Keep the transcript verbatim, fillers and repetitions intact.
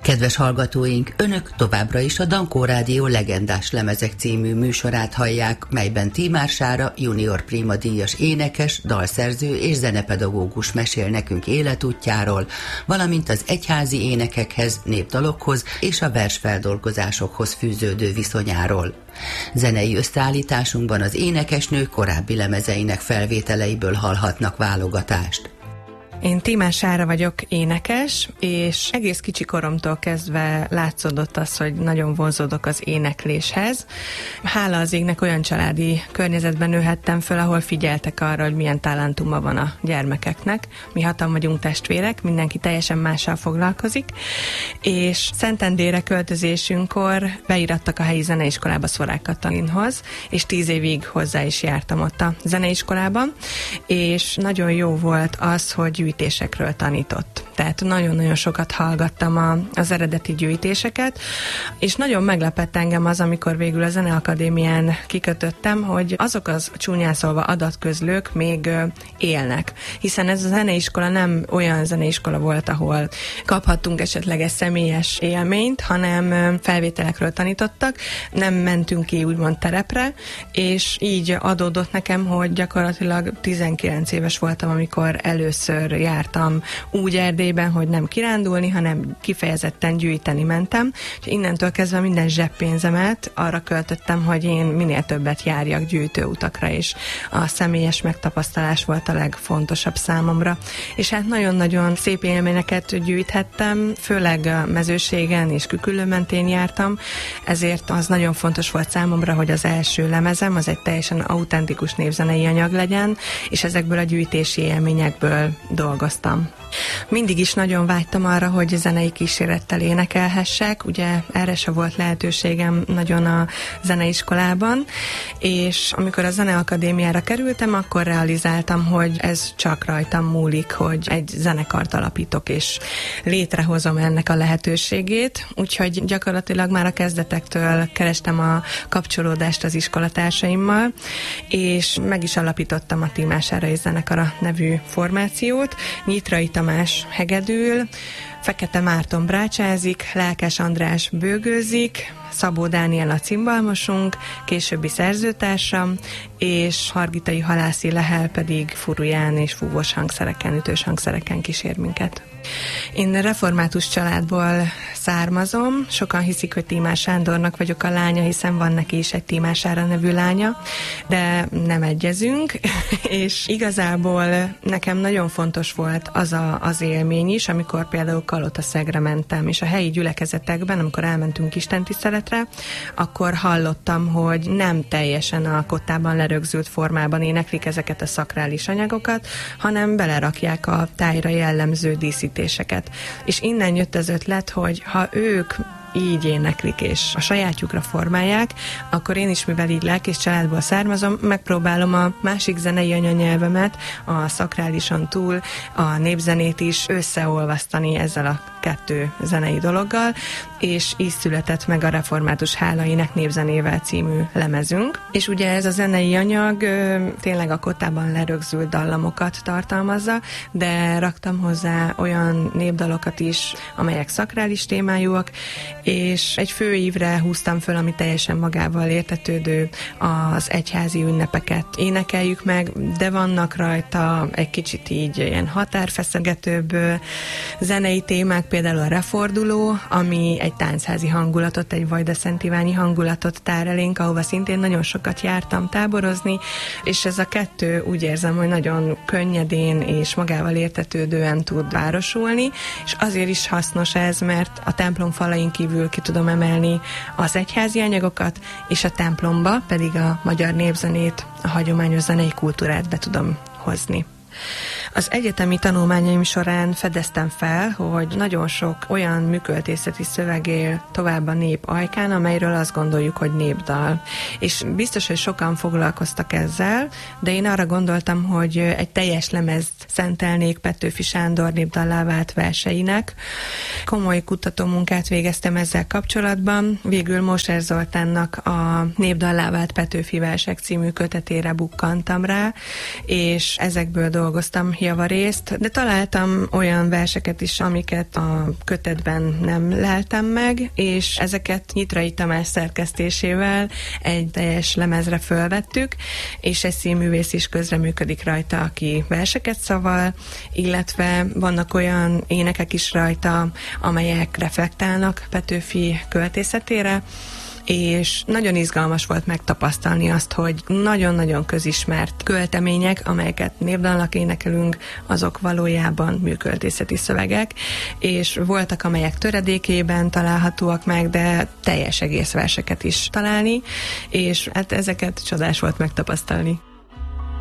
Kedves hallgatóink, Önök továbbra is a Dankó Rádió Legendás Lemezek című műsorát hallják, melyben Tímár Sára junior prima díjas énekes, dalszerző és zenepedagógus mesél nekünk életútjáról, valamint az egyházi énekekhez, népdalokhoz és a versfeldolgozásokhoz fűződő viszonyáról. Zenei összeállításunkban az énekesnő korábbi lemezeinek felvételeiből hallhatnak válogatást. Én Tímár Sára vagyok, énekes, és egész kicsi koromtól kezdve látszódott az, hogy nagyon vonzódok az énekléshez. Hála az égnek olyan családi környezetben nőhettem föl, ahol figyeltek arra, hogy milyen talentuma van a gyermekeknek. Mi hatan vagyunk testvérek, mindenki teljesen mással foglalkozik, és Szentendrére költözésünkkor beirattak a helyi zeneiskolába Szvorák Katalinhoz, és tíz évig hozzá is jártam ott a zeneiskolában, és nagyon jó volt az, hogy gyűjtésekről tanított. Tehát nagyon-nagyon sokat hallgattam a, az eredeti gyűjtéseket, és nagyon meglepett engem az, amikor végül a Zeneakadémián kikötöttem, hogy azok az csúnyán szólva adatközlők még élnek. Hiszen ez a zeneiskola nem olyan zeneiskola volt, ahol kaphattunk esetleg egy személyes élményt, hanem felvételekről tanítottak, nem mentünk ki úgymond terepre, és így adódott nekem, hogy gyakorlatilag tizenkilenc éves voltam, amikor először jártam úgy Erdélyben, hogy nem kirándulni, hanem kifejezetten gyűjteni mentem, és innentől kezdve minden zseppénzemet arra költöttem, hogy én minél többet járjak gyűjtőutakra, és a személyes megtapasztalás volt a legfontosabb számomra. És hát nagyon-nagyon szép élményeket gyűjthettem, főleg a Mezőségen és Küküllő mentén jártam, ezért az nagyon fontos volt számomra, hogy az első lemezem az egy teljesen autentikus népzenei anyag legyen, és ezekből a gyűjtési élményekből dolgoztam. Mindig is nagyon vágytam arra, hogy zenei kísérettel énekelhessek, ugye erre se volt lehetőségem nagyon a zeneiskolában, és amikor a Zeneakadémiára kerültem, akkor realizáltam, hogy ez csak rajtam múlik, hogy egy zenekart alapítok, és létrehozom ennek a lehetőségét, úgyhogy gyakorlatilag már a kezdetektől kerestem a kapcsolódást az iskolatársaimmal, és meg is alapítottam a Tímár Sára zenekara nevű formációt. Nyitrai Tamás hegedül, Fekete Márton brácsázik, Lelkes András bőgőzik, Szabó Dániel a cimbalmosunk, későbbi szerzőtársam, és Hargitai Halászi Lehel pedig furuján és fúvós hangszereken, ütős hangszereken kísér minket. Én református családból származom, sokan hiszik, hogy Tímár Sándornak vagyok a lánya, hiszen van neki is egy Tímár Sára nevű lánya, de nem egyezünk, és igazából nekem nagyon fontos volt az a, az élmény is, amikor például Kalotaszegre mentem, és a helyi gyülekezetekben, amikor elmentünk istentiszteletre, akkor hallottam, hogy nem teljesen a kottában lerögzült formában éneklik ezeket a szakrális anyagokat, hanem belerakják a tájra jellemző díszítéseket. És innen jött az ötlet, hogy ha ők így éneklik és a sajátjukra formálják, akkor én is, mivel így lelkész családból származom, megpróbálom a másik zenei anyanyelvemet, a szakrálison túl a népzenét is összeolvasztani ezzel a kettő zenei dologgal, és így született meg a Református Hálaének népzenével című lemezünk. És ugye ez a zenei anyag ö, tényleg a kottában lerögzült dallamokat tartalmazza, de raktam hozzá olyan népdalokat is, amelyek szakrális témájúak, és egy főívre húztam föl, ami teljesen magával értetődő, az egyházi ünnepeket énekeljük meg, de vannak rajta egy kicsit így ilyen határfeszegetőbb zenei témák, például a Reforduló, ami egy táncházi hangulatot, egy vajdaszántíványi hangulatot tár elénk, ahova szintén nagyon sokat jártam táborozni, és ez a kettő úgy érzem, hogy nagyon könnyedén és magával értetődően tud városulni, és azért is hasznos ez, mert a templom falain kívül ki tudom emelni az egyházi anyagokat, és a templomba pedig a magyar népzenét, a hagyományos zenei kultúrát be tudom hozni. Az egyetemi tanulmányaim során fedeztem fel, hogy nagyon sok olyan műköltészeti szöveg él tovább a nép ajkán, amelyről azt gondoljuk, hogy népdal. És biztos, hogy sokan foglalkoztak ezzel, de én arra gondoltam, hogy egy teljes lemezt szentelnék Petőfi Sándor népdallá vált verseinek. Komoly kutatómunkát végeztem ezzel kapcsolatban. Végül Moser Zoltánnak a Népdallá vált Petőfi versek című kötetére bukkantam rá, és ezekből dolgoztam javarészt, de találtam olyan verseket is, amiket a kötetben nem leltem meg, és ezeket Nyitrai Tamás szerkesztésével egy teljes lemezre fölvettük, és egy színművész is közreműködik rajta, aki verseket szaval, illetve vannak olyan énekek is rajta, amelyek reflektálnak Petőfi költészetére, és nagyon izgalmas volt megtapasztalni azt, hogy nagyon-nagyon közismert költemények, amelyeket népdalnak énekelünk, azok valójában műköltészeti szövegek, és voltak, amelyek töredékében találhatóak meg, de teljes egész verseket is találni, és hát ezeket csodás volt megtapasztalni.